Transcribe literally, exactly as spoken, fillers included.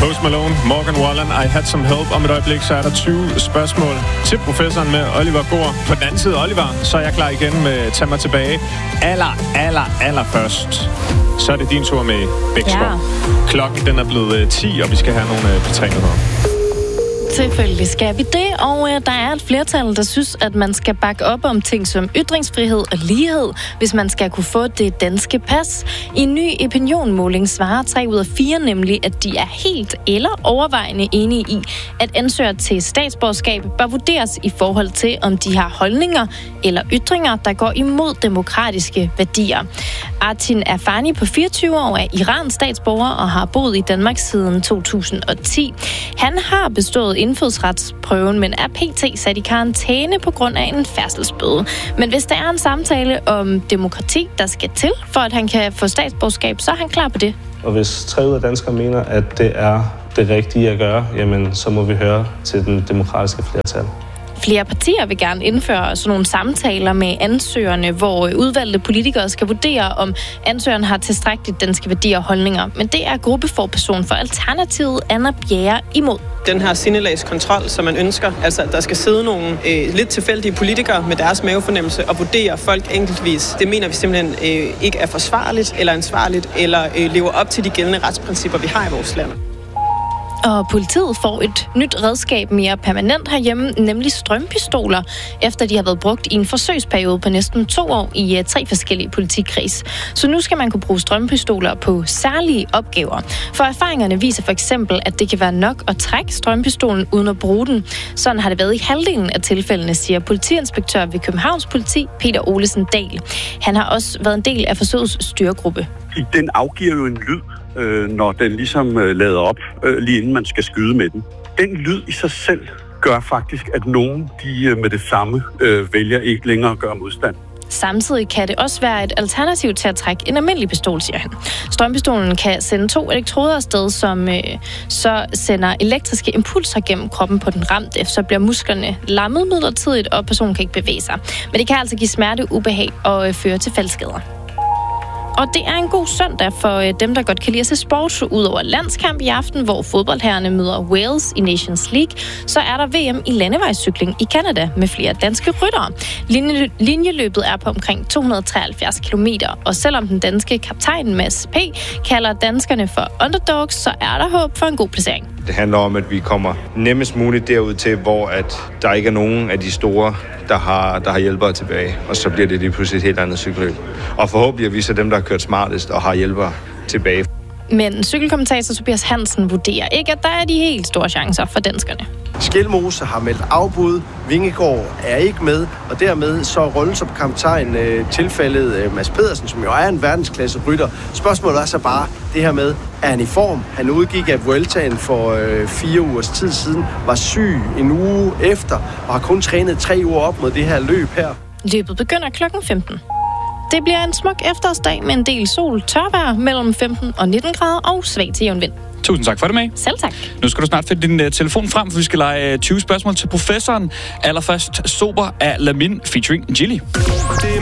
Post Malone, Morgan Wallen, I Had Some Help. Om et øjeblik, så er der tyve spørgsmål til professoren med Oliver Gård. På den anden side, Oliver, så er jeg klar igen med Tag mig tilbage. Aller, aller, aller først. Så er det din tur med Bækskov. Ja. Klokken den er blevet ti, og vi skal have nogle P tre-nyheder. Selvfølgelig skal vi det, og øh, der er et flertal, der synes, at man skal bakke op om ting som ytringsfrihed og lighed, hvis man skal kunne få det danske pas. I en ny opinionmåling svarer tre ud af fire nemlig, at de er helt eller overvejende enige i, at ansøgere til statsborgerskab bør vurderes i forhold til, om de har holdninger eller ytringer, der går imod demokratiske værdier. Artin Afani på fireogtyve år er Irans statsborger og har boet i Danmark siden to tusind og ti. Han har bestået indfødsretsprøven, men er pt. Sat i karantæne på grund af en færdselsbøde. Men hvis der er en samtale om demokrati, der skal til, for at han kan få statsborgerskab, så er han klar på det. Og hvis tre ud af danskere mener, at det er det rigtige at gøre, jamen så må vi høre til den demokratiske flertal. Flere partier vil gerne indføre sådan nogle samtaler med ansøgerne, hvor udvalgte politikere skal vurdere, om ansøgeren har tilstrækkeligt danske værdier og holdninger. Men det er gruppeforperson for Alternativet, Anna Bjerre, imod. Den her sindelagskontrol, som man ønsker, altså der skal sidde nogle øh, lidt tilfældige politikere med deres mavefornemmelse og vurdere folk enkeltvis. Det mener vi simpelthen øh, ikke er forsvarligt eller ansvarligt, eller øh, lever op til de gældende retsprincipper, vi har i vores land. Og politiet får et nyt redskab mere permanent herhjemme, nemlig strømpistoler, efter de har været brugt i en forsøgsperiode på næsten to år i uh, tre forskellige politikreds. Så nu skal man kunne bruge strømpistoler på særlige opgaver. For erfaringerne viser for eksempel, at det kan være nok at trække strømpistolen uden at bruge den. Sådan har det været i halvdelen af tilfældene, siger politiinspektør ved Københavns Politi, Peter Olesen Dahl. Han har også været en del af forsøgets styregruppe. Den afgiver jo en lyd, øh, når den ligesom øh, lader op, øh, lige inden man skal skyde med den. Den lyd i sig selv gør faktisk, at nogen de, øh, med det samme øh, vælger ikke længere at gøre modstand. Samtidig kan det også være et alternativ til at trække en almindelig pistol, siger han. Strømpistolen kan sende to elektroder afsted, som øh, så sender elektriske impulser gennem kroppen på den ramte. Så bliver musklerne lammet midlertidigt, og personen kan ikke bevæge sig. Men det kan altså give smerte, ubehag og øh, føre til faldskader. Og det er en god søndag for dem, der godt kan lide at se sport. Udover landskamp i aften, hvor fodboldherrerne møder Wales i Nations League, så er der V M i landevejscykling i Canada med flere danske ryttere. Linje- linjeløbet er på omkring to hundrede og treoghalvfjerds kilometer, og selvom den danske kaptajn Mads P. kalder danskerne for underdogs, så er der håb for en god placering. Det handler om, at vi kommer nemmest muligt derud til, hvor at der ikke er nogen af de store, der har, der har hjælpere tilbage. Og så bliver det lige pludselig et helt andet cykelløb. Og forhåbentlig er vi så dem, der har kørt smartest og har hjælpere tilbage. Men cykelkommentator Tobias Hansen vurderer ikke, at der er de helt store chancer for danskerne. Skelmose har meldt afbud, Vingegaard er ikke med, og dermed så rollen som kaptajn øh, tilfældet øh, Mads Pedersen, som jo er en verdensklasse rytter. Spørgsmålet er så bare det her med, er han i form? Han udgik af Vueltaen for øh, fire ugers tid siden, var syg en uge efter, og har kun trænet tre uger op mod det her løb her. Løbet begynder klokken femten. Det bliver en smuk efterårsdag med en del sol, tørvejr mellem femten og nitten grader og svag til jævn vind. Tusind tak for det, May. Selv tak. Nu skal du snart finde din uh, telefon frem, for vi skal lege uh, tyve spørgsmål til professoren. Allerførst Sober af Lamin featuring Gilly. Det